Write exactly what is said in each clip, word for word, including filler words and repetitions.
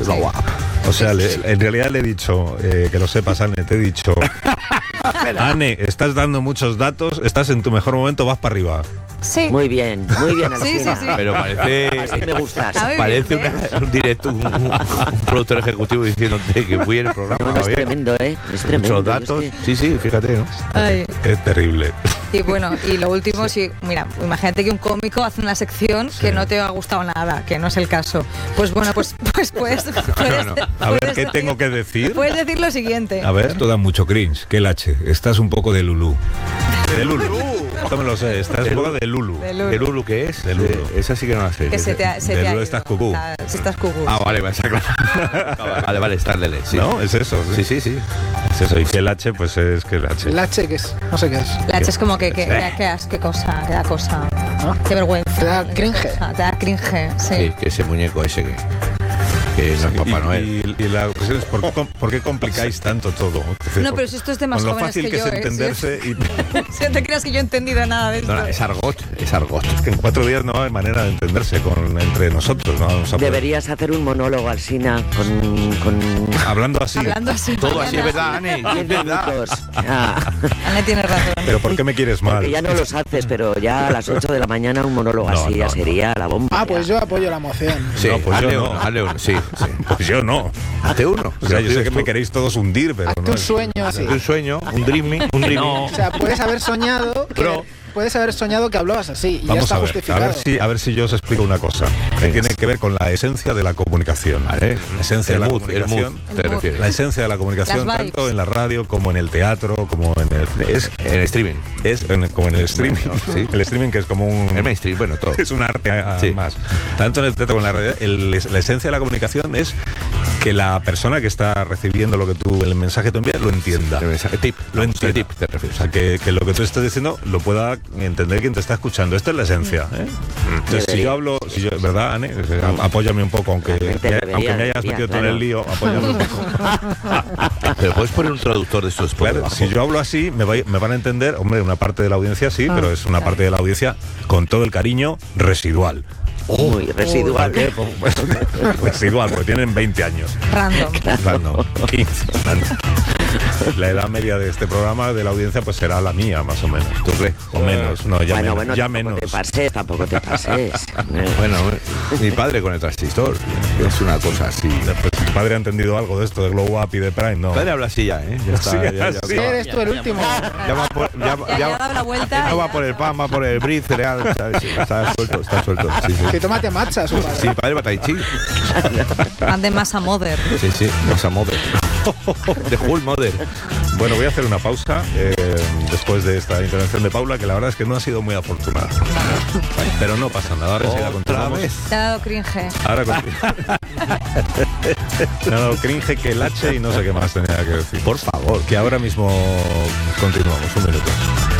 Glow Up. O sea, le, en realidad le he dicho, eh, que lo sepas, Anne, te he dicho, Anne, estás dando muchos datos, estás en tu mejor momento, vas para arriba. Sí. Muy bien, muy bien, Sí, sí, Alsina. sí. Pero parece... Así me gustas. A ver, Parece bien, una- un directo, un, un- un productor ejecutivo diciéndote que voy en el programa. No, no, es bien. tremendo, ¿eh? Es tremendo. Muchos datos. Es que- Sí, sí, fíjate, ¿no? Ay. Es terrible. Y bueno, y lo último, sí. si, mira, imagínate que un cómico hace una sección Sí. que no te ha gustado nada, que no es el caso. Pues bueno, pues, pues puedes, puedes, no. A ver, puedes ¿qué decir- tengo que decir? Puedes decir lo siguiente. A ver, esto da mucho cringe. Que el H, estás un poco de Lulú. De Lulu. Esto me lo sé, estás un poco de Lulu. De Lulu. ¿El Lulu qué es? De Lulu. Eh, esa sí que no la sé. Que se te ha, se de te ha Lulu ido. estás cucú. Estás- Estás cucú. Ah, vale, me está claro. Vale, vale, está lele, sí. ¿No? Es eso. Sí, sí, sí. Es eso. Y que el H, pues es que el H. El H, ¿qué es? No sé qué es. La H es como que, que, que, que as- qué cosa, qué da cosa. ¿No? Qué vergüenza. Te da qué cringe. cosa, Te da cringe, sí. Sí, que ese muñeco ese que, que no es Papá Y- Noel. Y, y la cuestión es, ¿por qué, com- por qué complicáis tanto todo? Es decir, No, por- pero si esto es de más con lo jóvenes fácil que que, yo, es ¿eh? entenderse y Si no te creas que yo he entendido nada de esto. No, no, es argot, es argot. que en cuatro días no hay manera de entenderse con, entre nosotros. No vamos a poder- Deberías hacer un monólogo, Alsina, con, con Hablando así. Hablando así. Todo así es verdad, Anne, es diez verdad. minutos. Ah, Anne tiene razón. Pero ¿por qué me quieres mal? porque ya no los haces, pero ya a las ocho de la mañana un monólogo No, así no, ya no. sería la bomba. Ah, pues yo apoyo la moción. Sí, No, pues hazle yo no. uno, hazle uno, sí, sí. Pues yo no. Hazte uno. O sea, yo sé que me queréis todos hundir, pero Hazte no un es- sueño así. Hazte un sueño, un dreaming, un dreaming. O sea, puedes haber soñado que, Bro. puedes haber soñado que hablabas así y ya Vamos está a ver, a justificado. ver si a ver si yo os explico una cosa que tiene que ver con la esencia de la comunicación. Vale. La esencia El de la mood, el comunicación. mood, El te mood. refieres. La esencia de la comunicación, Las vibes. tanto en la radio como en el teatro, como en el es En streaming. es en el- como en el streaming, Sí. el streaming que es como un El mainstream, bueno, todo. es un arte a- Sí. más. Tanto en el teatro como en la radio, el- la esencia de la comunicación es que la persona que está recibiendo lo que tú el mensaje que tú envías lo entienda. El mensaje tip. Lo El entienda. tip, te refieres. O sea, que, que lo que tú estás diciendo lo pueda entender quien te está escuchando. Esta es la esencia. ¿eh? Entonces, si yo hablo, si yo, ¿verdad, Anne? A- Apóyame un poco, aunque, Realmente me- debería, aunque me hayas debería, metido tú en el claro. lío, apóyame un poco. Pero puedes poner un traductor de estos por Claro, debajo. si yo hablo así, me, va- me van a entender, hombre, una parte de la audiencia sí, pero es una parte de la audiencia con todo el cariño residual. Muy residual. ¿Por qué? Pues, residual, porque tienen veinte años. Random. Random. quince. Random. La edad media de este programa, de la audiencia, pues será la mía, más o menos. ¿Tú crees? O menos, no, ya bueno, menos. bueno, ya tampoco menos. te pases, tampoco te pases. Bueno, mi padre con el transistor es una cosa así. Pues, ¿tu padre ha entendido algo de esto de Glow Up y de Prime? No. Mi padre habla así ya, ¿eh? Ya está. Sí, ya, ya, sí. ya- Eres tú el último. ya va por, ya, va- Ya, ya ya va- ha dado la vuelta. no y va ya. por el pan, va por el brie cereal. ¿Sabes? Sí, está suelto, está suelto. Sí, sí. Que tómate matcha, su padre. Sí, mi padre va tai chi. Ande más a Mother. Sí, sí, Masa Mother. De Hull Mother. Bueno, voy a hacer una pausa eh, después de esta intervención de Paula, que la verdad es que no ha sido muy afortunada. Pero no pasa nada, ahora enseguida Otra continuamos. vez. Te ha dado cringe. Ahora continuamos. Me ha dado cringe que el H y no sé qué más tenía que decir. Por favor. Que ahora mismo continuamos, un minuto.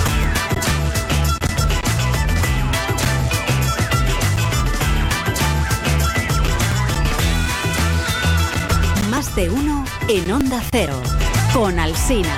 Más de uno en Onda Cero, con Alsina.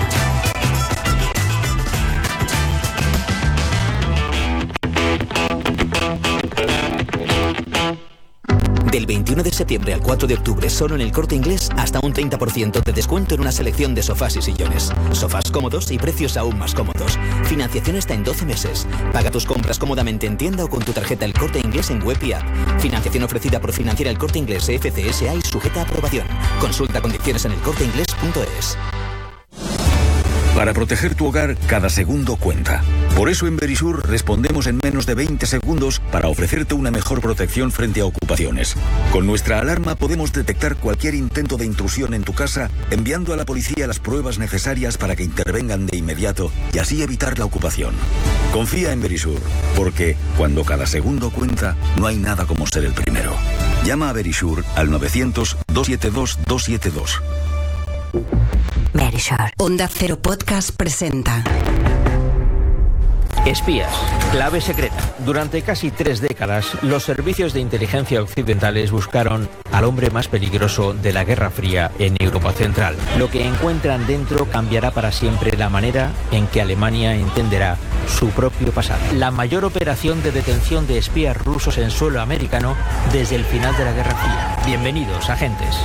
Del veintiuno de septiembre al cuatro de octubre, solo en El Corte Inglés, hasta un treinta por ciento de descuento en una selección de sofás y sillones. Sofás cómodos y precios aún más cómodos. Financiación hasta en doce meses. Paga tus compras cómodamente en tienda o con tu tarjeta El Corte Inglés en web y app. Financiación ofrecida por Financiera El Corte Inglés F C S A y sujeta a aprobación. Consulta condiciones en elcorteinglés punto es. Para proteger tu hogar, cada segundo cuenta. Por eso en Verisur respondemos en menos de veinte segundos para ofrecerte una mejor protección frente a ocupaciones. Con nuestra alarma podemos detectar cualquier intento de intrusión en tu casa, enviando a la policía las pruebas necesarias para que intervengan de inmediato y así evitar la ocupación. Confía en Verisur, porque cuando cada segundo cuenta, no hay nada como ser el primero. Llama a Verisur al novecientos, doscientos setenta y dos, doscientos setenta y dos. Verisure. Onda Cero Podcast presenta Espías, clave secreta. Durante casi tres décadas, los servicios de inteligencia occidentales buscaron al hombre más peligroso de la Guerra Fría en Europa Central. Lo que encuentran dentro cambiará para siempre la manera en que Alemania entenderá su propio pasado. La mayor operación de detención de espías rusos en suelo americano desde el final de la Guerra Fría. Bienvenidos, agentes.